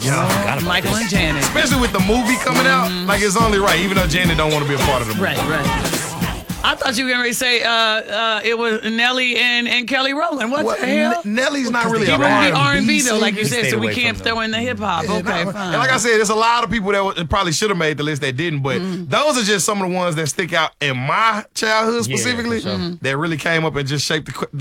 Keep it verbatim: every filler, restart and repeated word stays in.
Yeah, Michael and Janet. Especially with the movie coming out, like it's only right, even though Janet don't want to be a part of the movie. Right, right. I thought you were going to say uh, uh, it was Nelly and, and Kelly Rowland. What Well, the hell? N- Nelly's not really He a would be R and B R and B though, like you singer. said, so we away can't from throw in the hip hop. Yeah, Okay, no. fine. And like I said, there's a lot of people that would- probably should have made the list that didn't, but those are just some of the ones that stick out in my childhood Yeah, specifically for sure. that really came up and just shaped the,